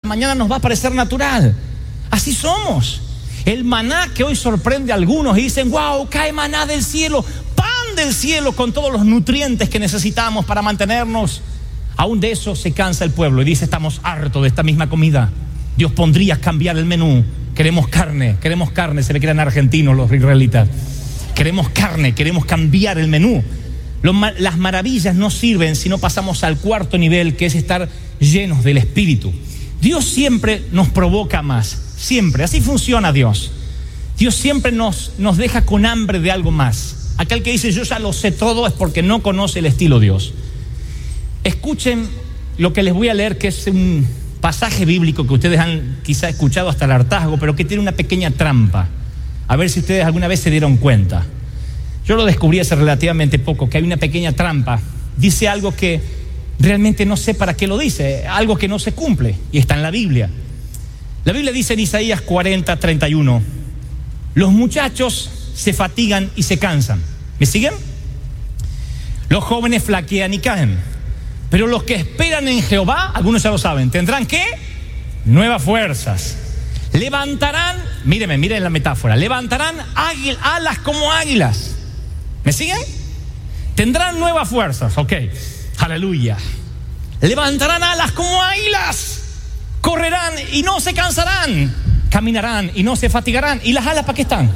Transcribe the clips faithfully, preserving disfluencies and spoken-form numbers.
mañana nos va a parecer natural. Así somos. El maná que hoy sorprende a algunos y dicen, wow, cae maná del cielo, pan del cielo con todos los nutrientes que necesitamos para mantenernos. Aún de eso se cansa el pueblo y dice, estamos hartos de esta misma comida. Dios pondría cambiar el menú. Queremos carne, queremos carne. Se ve que eran argentinos los israelitas. Queremos carne, queremos cambiar el menú. Los, las maravillas no sirven si no pasamos al cuarto nivel, que es estar llenos del Espíritu. Dios siempre nos provoca más, siempre. Así funciona Dios. Dios siempre nos, nos deja con hambre de algo más. Aquel que dice yo ya lo sé todo es porque no conoce el estilo Dios. Escuchen lo que les voy a leer, que es un pasaje bíblico que ustedes han quizá escuchado hasta el hartazgo, pero que tiene una pequeña trampa. A ver si ustedes alguna vez se dieron cuenta. Yo lo descubrí hace relativamente poco, que hay una pequeña trampa. Dice algo que realmente no sé para qué lo dice, algo que no se cumple, y está en la Biblia. La Biblia dice en Isaías cuarenta, treinta y uno, los muchachos se fatigan y se cansan. ¿Me siguen? Los jóvenes flaquean y caen. Pero los que esperan en Jehová, algunos ya lo saben, tendrán ¿qué? Nuevas fuerzas. Levantarán, míreme, miren la metáfora, levantarán águil, alas como águilas. ¿Me siguen? Tendrán nuevas fuerzas, ok, aleluya. Levantarán alas como águilas, correrán y no se cansarán, caminarán y no se fatigarán. ¿Y las alas para qué están?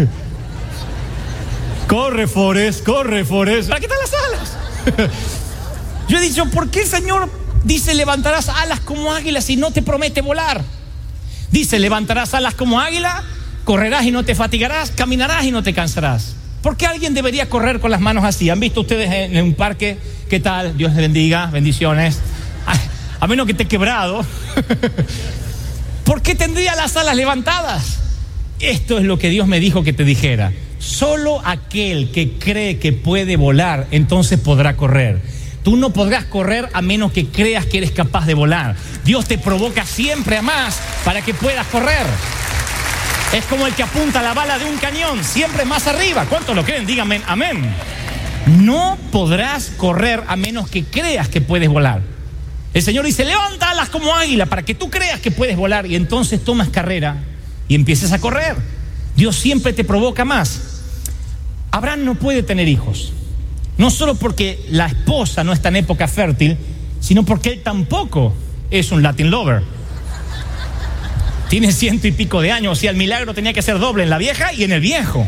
Corre, Forrest, corre, Forrest. ¿Para qué están las alas? Yo he dicho, ¿por qué el Señor dice levantarás alas como águilas y no te promete volar? Dice, levantarás alas como águila, correrás y no te fatigarás, caminarás y no te cansarás. ¿Por qué alguien debería correr con las manos así? ¿Han visto ustedes en un parque? ¿Qué tal? Dios les bendiga, bendiciones. A, a menos que esté quebrado. ¿Por qué tendría las alas levantadas? Esto es lo que Dios me dijo que te dijera. Solo aquel que cree que puede volar, entonces podrá correr. Tú no podrás correr a menos que creas que eres capaz de volar. Dios te provoca siempre a más para que puedas correr. Es como el que apunta la bala de un cañón, siempre más arriba. ¿Cuántos lo creen? Díganme amén. No podrás correr a menos que creas que puedes volar. El Señor dice, levanta alas como águila para que tú creas que puedes volar y entonces tomas carrera y empieces a correr. Dios siempre te provoca más. Abraham no puede tener hijos. No solo porque la esposa no está en época fértil, sino porque él tampoco es un Latin lover. Tiene ciento y pico de años, o sea, el milagro tenía que ser doble en la vieja y en el viejo.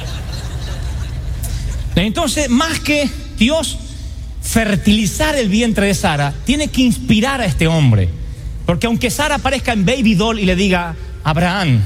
Entonces, más que Dios fertilizar el vientre de Sara, tiene que inspirar a este hombre. Porque aunque Sara aparezca en baby doll y le diga, Abraham,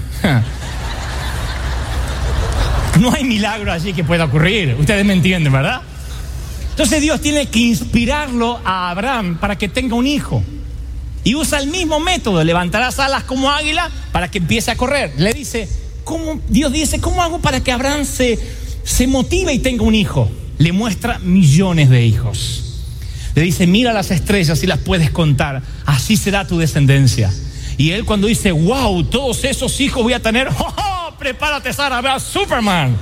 no hay milagro allí que pueda ocurrir. Ustedes me entienden, ¿verdad? Entonces Dios tiene que inspirarlo a Abraham para que tenga un hijo. Y usa el mismo método, levantarás alas como águila para que empiece a correr. Le dice, ¿cómo? Dios dice, ¿cómo hago para que Abraham se, se motive y tenga un hijo? Le muestra millones de hijos. Le dice, mira las estrellas y las puedes contar, así será tu descendencia. Y él cuando dice, wow, todos esos hijos voy a tener, ¡oh, oh! Prepárate, Sara, ve a Superman.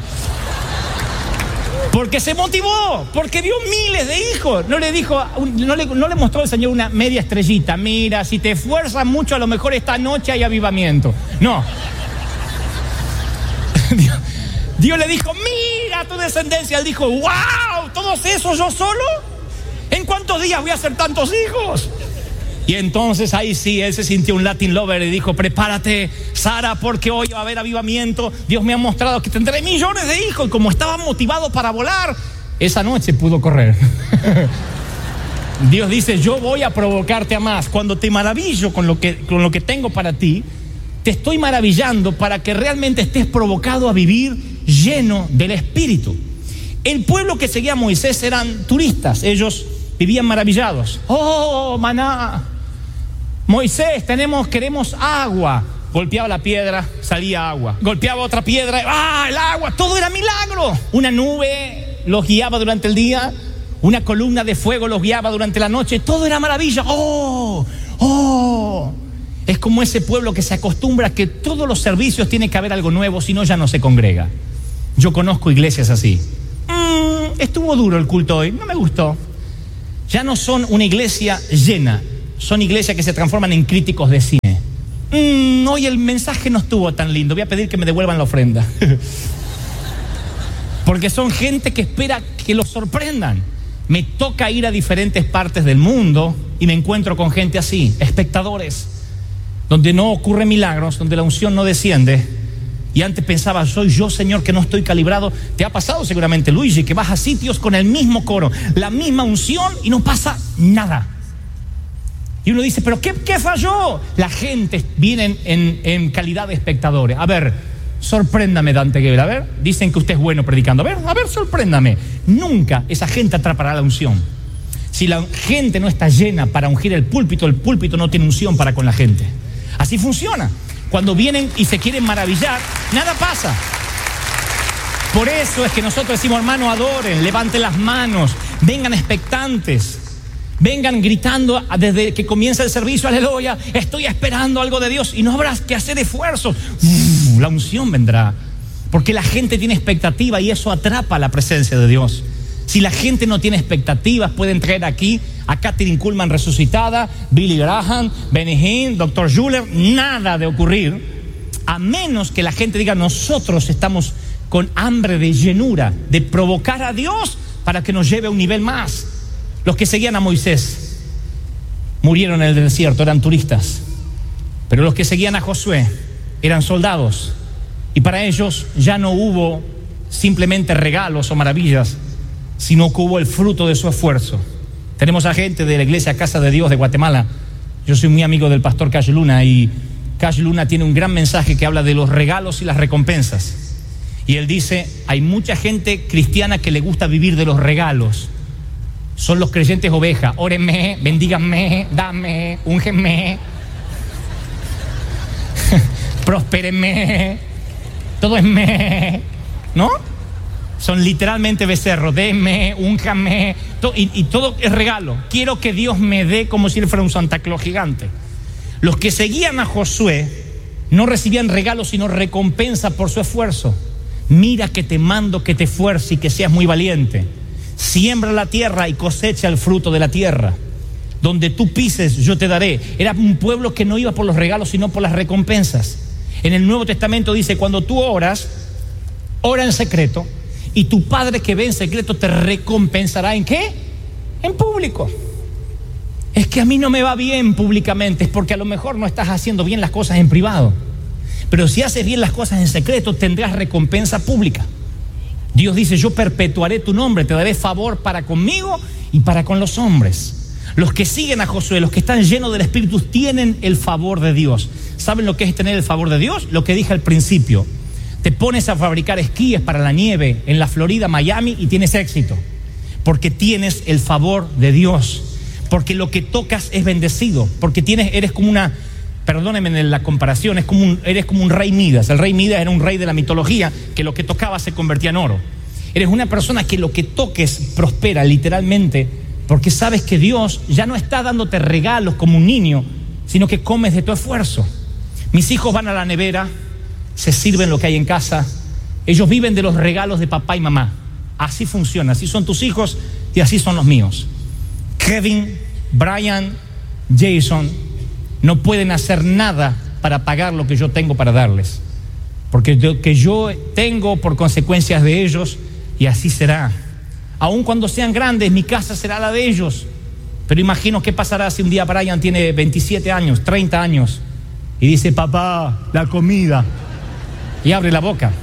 Porque se motivó, porque vio miles de hijos. No le dijo, no le, no le mostró al Señor una media estrellita. Mira, si te esfuerzas mucho, a lo mejor esta noche hay avivamiento. No. Dios, Dios le dijo, mira tu descendencia. Él dijo, wow, todos esos yo solo. ¿En cuántos días voy a hacer tantos hijos? Y entonces ahí sí, él se sintió un Latin lover y dijo, prepárate, Sara, porque hoy va a haber avivamiento. Dios me ha mostrado que tendré millones de hijos. Y como estaba motivado para volar, esa noche pudo correr. Dios dice, yo voy a provocarte a más. Cuando te maravillo con lo que, con lo que tengo para ti, te estoy maravillando para que realmente estés provocado a vivir lleno del Espíritu. El pueblo que seguía a Moisés eran turistas. Ellos vivían maravillados. Oh, maná. Moisés, tenemos, queremos agua. Golpeaba la piedra, salía agua. Golpeaba otra piedra, ¡ah, el agua! Todo era milagro. Una nube los guiaba durante el día, una columna de fuego los guiaba durante la noche. Todo era maravilla. ¡Oh! ¡Oh! Es como ese pueblo que se acostumbra a que todos los servicios tiene que haber algo nuevo, si no ya no se congrega. Yo conozco iglesias así. Mm, estuvo duro el culto hoy, no me gustó. Ya no son una iglesia llena, son iglesias que se transforman en críticos de cine. Mm, hoy el mensaje no estuvo tan lindo, voy a pedir que me devuelvan la ofrenda. Porque son gente que espera que los sorprendan. Me toca ir a diferentes partes del mundo y me encuentro con gente así, espectadores, donde no ocurren milagros, donde la unción no desciende. Y antes pensaba, soy yo, Señor, que no estoy calibrado. Te ha pasado seguramente, Luigi, que vas a sitios con el mismo coro, la misma unción y no pasa nada. Y uno dice, ¿pero qué, qué falló? La gente viene en, en calidad de espectadores. A ver, sorpréndame, Dante Gebel. A ver, dicen que usted es bueno predicando. A ver, a ver, sorpréndame. Nunca esa gente atrapará la unción. Si la gente no está llena para ungir el púlpito, el púlpito no tiene unción para con la gente. Así funciona. Cuando vienen y se quieren maravillar, nada pasa. Por eso es que nosotros decimos, hermano, adoren, levanten las manos, vengan expectantes. Vengan gritando desde que comienza el servicio, aleluya, estoy esperando algo de Dios, y no habrá que hacer esfuerzos. Uf, la unción vendrá, porque la gente tiene expectativa y eso atrapa la presencia de Dios. Si la gente no tiene expectativas, pueden traer aquí a Kathryn Kuhlman resucitada, Billy Graham, Benny Hinn, doctor Schuller, nada de ocurrir, a menos que la gente diga, nosotros estamos con hambre de llenura, de provocar a Dios para que nos lleve a un nivel más. Los que seguían a Moisés murieron en el desierto, eran turistas. Pero los que seguían a Josué eran soldados. Y para ellos ya no hubo simplemente regalos o maravillas, sino que hubo el fruto de su esfuerzo. Tenemos a gente de la iglesia Casa de Dios de Guatemala. Yo soy muy amigo del pastor Cash Luna, y Cash Luna tiene un gran mensaje que habla de los regalos y las recompensas. Y él dice, hay mucha gente cristiana que le gusta vivir de los regalos. Son los creyentes ovejas. Órenme, bendíganme, dame, úngenme, prospérenme, todo es me, ¿no? Son literalmente becerros, denme, únjanme, to, y, y todo es regalo. Quiero que Dios me dé como si él fuera un Santa Claus gigante. Los que seguían a Josué no recibían regalos, sino recompensa por su esfuerzo. Mira que te mando que te esfuerces y que seas muy valiente. Siembra la tierra y cosecha el fruto de la tierra. Donde tú pises, yo te daré. Era un pueblo que no iba por los regalos, sino por las recompensas. En el Nuevo Testamento dice, cuando tú oras, ora en secreto, y tu Padre que ve en secreto te recompensará. ¿En qué? En público. Es que a mí no me va bien públicamente, es porque a lo mejor no estás haciendo bien las cosas en privado. Pero si haces bien las cosas en secreto, tendrás recompensa pública. Dios dice, yo perpetuaré tu nombre, te daré favor para conmigo y para con los hombres. Los que siguen a Josué, los que están llenos del Espíritu, tienen el favor de Dios. ¿Saben lo que es tener el favor de Dios? Lo que dije al principio. Te pones a fabricar esquíes para la nieve en la Florida, Miami, y tienes éxito. Porque tienes el favor de Dios. Porque lo que tocas es bendecido. Porque tienes, eres como una... Perdónenme en la comparación, es como un, eres como un rey Midas. El rey Midas era un rey de la mitología que lo que tocaba se convertía en oro. Eres una persona que lo que toques prospera literalmente, porque sabes que Dios ya no está dándote regalos como un niño, sino que comes de tu esfuerzo. Mis hijos van a la nevera, se sirven lo que hay en casa, ellos viven de los regalos de papá y mamá. Así funciona, así son tus hijos y así son los míos. Kevin, Brian, Jason no pueden hacer nada para pagar lo que yo tengo para darles, porque lo que yo tengo por consecuencias de ellos, y así será. Aun cuando sean grandes, mi casa será la de ellos. Pero imagino qué pasará si un día Brian tiene veintisiete años, treinta años, y dice, papá, la comida, y abre la boca.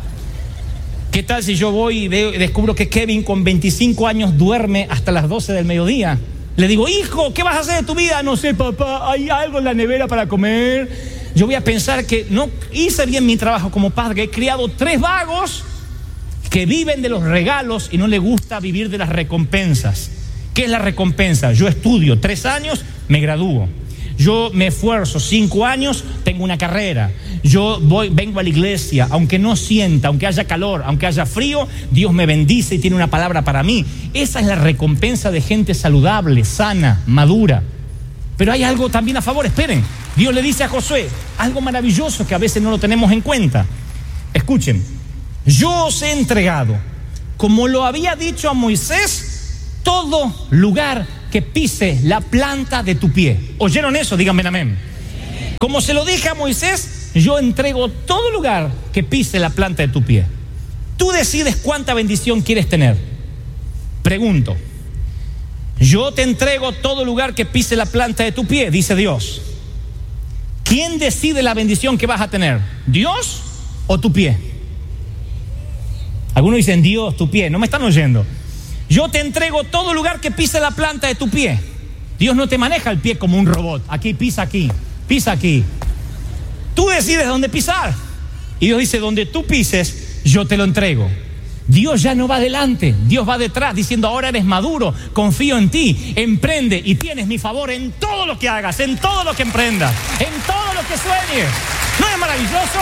¿Qué tal si yo voy y veo, descubro que Kevin con veinticinco años duerme hasta las doce del mediodía? Le digo, hijo, ¿qué vas a hacer de tu vida? No sé, papá, hay algo en la nevera para comer. Yo voy a pensar que no hice bien mi trabajo como padre. He criado tres vagos que viven de los regalos y no les gusta vivir de las recompensas. ¿Qué es la recompensa? Yo estudio tres años, me gradúo. Yo me esfuerzo cinco años, tengo una carrera. Yo voy, vengo a la iglesia, aunque no sienta, aunque haya calor, aunque haya frío, Dios me bendice y tiene una palabra para mí. Esa es la recompensa de gente saludable, sana, madura. Pero hay algo también a favor, esperen. Dios le dice a Josué algo maravilloso que a veces no lo tenemos en cuenta. Escuchen, yo os he entregado, como lo había dicho a Moisés, todo lugar que pise la planta de tu pie. ¿Oyeron eso? Díganme amén. Como se lo dije a Moisés, yo entrego todo lugar que pise la planta de tu pie. Tú decides cuánta bendición quieres tener. Pregunto, yo te entrego todo lugar que pise la planta de tu pie, dice Dios. ¿Quién decide la bendición que vas a tener? ¿Dios o tu pie? Algunos dicen Dios, tu pie, no me están oyendo. Yo te entrego todo lugar que pise la planta de tu pie. Dios no te maneja el pie como un robot. Aquí pisa aquí, pisa aquí. Tú decides dónde pisar. Y Dios dice, donde tú pises, yo te lo entrego. Dios ya no va adelante, Dios va detrás diciendo, ahora eres maduro, confío en ti, emprende y tienes mi favor en todo lo que hagas, en todo lo que emprendas, en todo lo que sueñes. ¿No es maravilloso?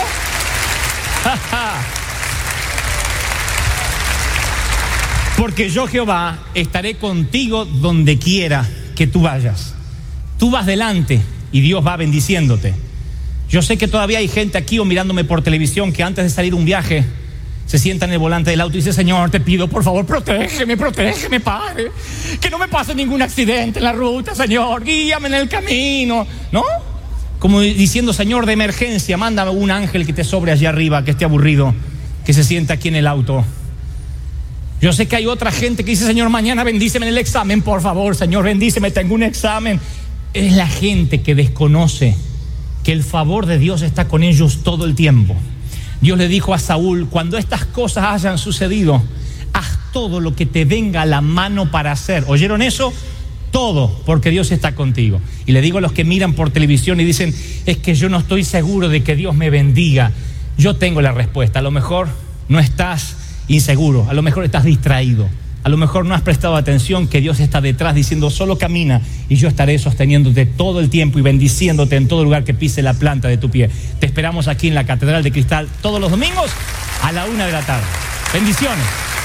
Porque yo, Jehová, estaré contigo donde quiera que tú vayas. Tú vas delante y Dios va bendiciéndote. Yo sé que todavía hay gente aquí o mirándome por televisión que antes de salir un viaje se sienta en el volante del auto y dice, Señor, te pido, por favor, protégeme, protégeme, Padre. Que no me pase ningún accidente en la ruta, Señor, guíame en el camino, ¿no? Como diciendo, Señor, de emergencia, mándame un ángel que te sobre allá arriba, que esté aburrido, que se sienta aquí en el auto. Yo sé que hay otra gente que dice, Señor, mañana bendíceme en el examen, por favor, Señor, bendíceme, tengo un examen. Es la gente que desconoce que el favor de Dios está con ellos todo el tiempo. Dios le dijo a Saúl, cuando estas cosas hayan sucedido, haz todo lo que te venga a la mano para hacer. ¿Oyeron eso? Todo, porque Dios está contigo. Y le digo a los que miran por televisión y dicen, es que yo no estoy seguro de que Dios me bendiga. Yo tengo la respuesta. A lo mejor no estás inseguro, a lo mejor estás distraído, a lo mejor no has prestado atención que Dios está detrás diciendo, solo camina y yo estaré sosteniéndote todo el tiempo y bendiciéndote en todo lugar que pise la planta de tu pie. Te esperamos aquí en la Catedral de Cristal todos los domingos a la una de la tarde. Bendiciones.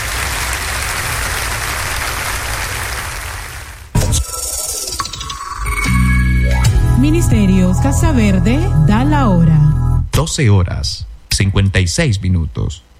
Ministerios Casa Verde da la hora. doce horas, cincuenta y seis minutos.